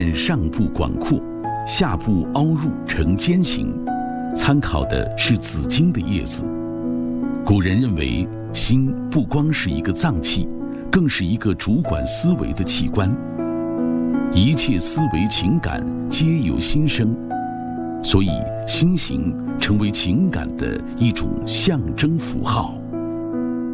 上部广阔，下部凹入成尖形，参考的是紫荆的叶子。古人认为，心不光是一个脏器，更是一个主管思维的器官。一切思维情感皆由心生，所以心形成为情感的一种象征符号。